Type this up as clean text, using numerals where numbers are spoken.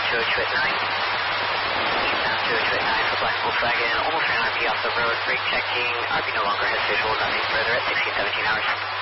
202 at 9. Eastbound 202 at 9 for Black Volkswagen, almost ran RP off the road, brake checking, RP no longer has visual, nothing further at 16, 17 hours.